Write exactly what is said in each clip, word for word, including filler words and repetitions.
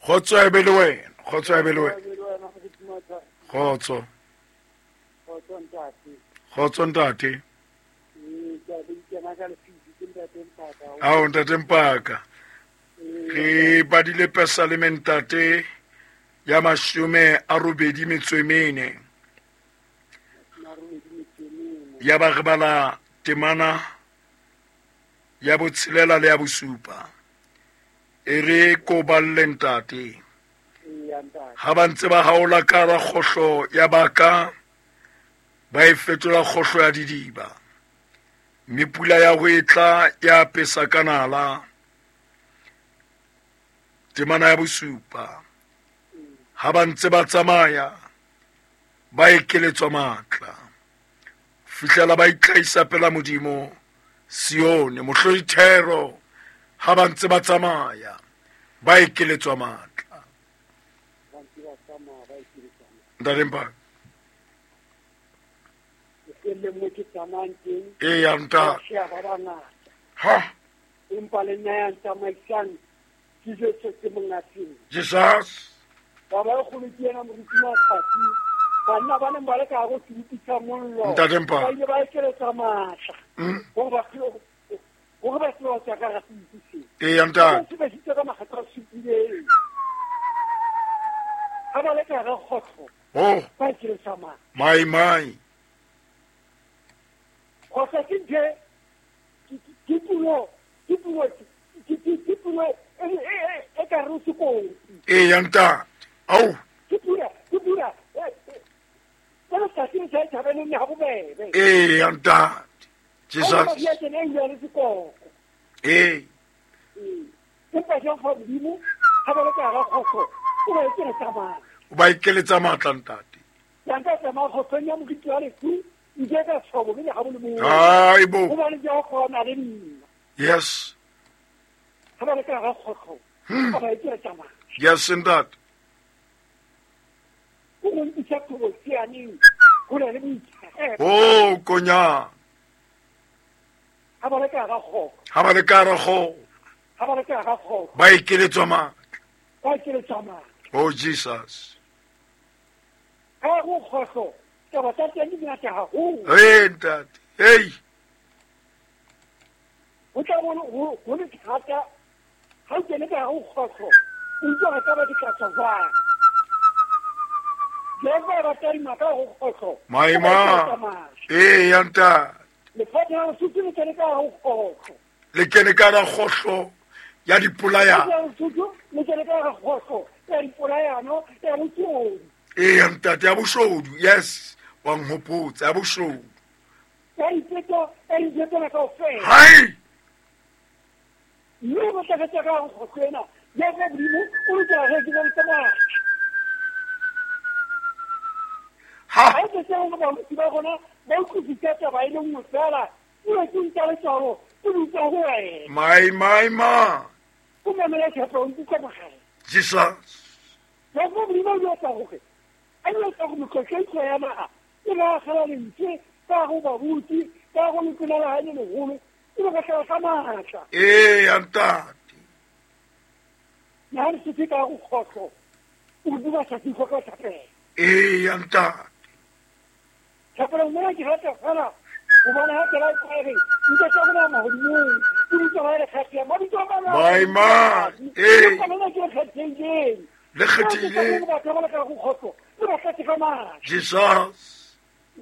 Khotso e be le wena, khotso e be le wena. Khotso. Khotso ntate. Ao ntate Mpaka. Re badile pesaleme ntate ya mashome a robedi metso e mene. Ya ba re bala temana ya botshelela le ya bosupa. E re ko balle ntate. Ha ba ntse ba haola ka ra khohlo ya baka ba e fetola khohlo ya didiba. Mipula ya ho etla ya pesa kanala. Temana ya bosupa. Ha ba ntse ba tsamaya ba ekeletswa matla. Fihlela ba itlaisa pela modimo Sione mohlodithero. Ha ba ntse ba tsamaya ba ekeletswa matla. Ntate Mpaka. E ya nta. Ha. Jesus. Ntate Mpaka. E ya nta. Oh. My my. E ya nta. Au. E ya nta. Jesus. E. O ba ikeletsa matla ntate. Ai bo. Yes. Hmm. Yes, ntate. Oh, konya. Ha ba le ka ra kgo. Ba ikeletswa matla. Oh, Jesus. Hey, ntate. Hey. My ma. Eh, yanta. Le kene ka ra khotlo ya dipolaya. Eh, yanta ya boshodu. Yes. Wa nghopotsa ya boshodu. Hai. Ha. My, my, ma. Jesus. Eh, yanta. Eh, yanta. My ma. Eh. Le khathile. Jesus.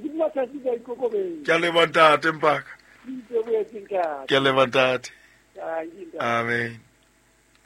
Ke leva ntate Mpaka. Ke leva ntate. Amen.